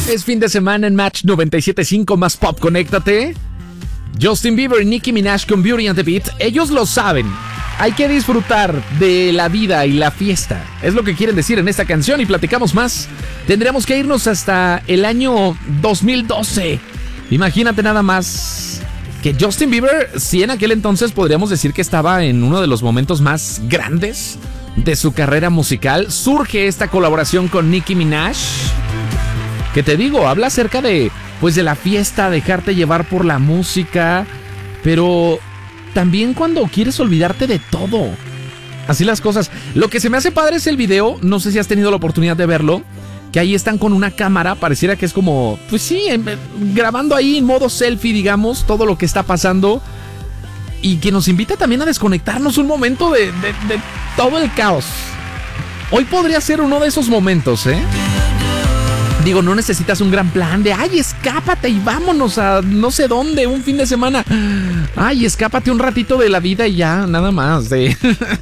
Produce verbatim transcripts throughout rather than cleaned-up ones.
Es fin de semana en Match noventa y siete punto cinco más Pop, conéctate. Justin Bieber y Nicki Minaj con Beauty and the Beat. Ellos lo saben. Hay que disfrutar de la vida y la fiesta. Es lo que quieren decir en esta canción y platicamos más. Tendríamos que irnos hasta el año dos mil doce. Imagínate nada más que Justin Bieber, si en aquel entonces podríamos decir que estaba en uno de los momentos más grandes de su carrera musical, surge esta colaboración con Nicki Minaj. Que te digo, habla acerca de, pues, de la fiesta, dejarte llevar por la música, pero también cuando quieres olvidarte de todo. Así las cosas. Lo que se me hace padre es el video, no sé si has tenido la oportunidad de verlo, que ahí están con una cámara, pareciera que es como, pues sí, grabando ahí en modo selfie, digamos, todo lo que está pasando, y que nos invita también a desconectarnos un momento de, de, de todo el caos. Hoy podría ser uno de esos momentos, ¿eh? Digo, no necesitas un gran plan de, ay, escápate y vámonos a no sé dónde, un fin de semana. Ay, escápate un ratito de la vida y ya, nada más. De,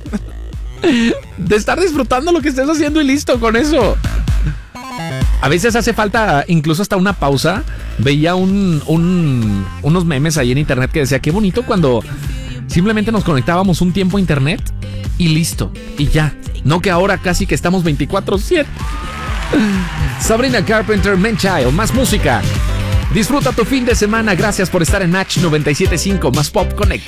de estar disfrutando lo que estés haciendo y listo con eso. A veces hace falta incluso hasta una pausa. Veía un, un, unos memes ahí en internet que decía, qué bonito cuando simplemente nos conectábamos un tiempo a internet y listo, y ya. No que ahora casi que estamos veinticuatro siete. Sabrina Carpenter, Man Child, más música. Disfruta tu fin de semana. Gracias por estar en Match noventa y siete punto cinco más Pop Connect.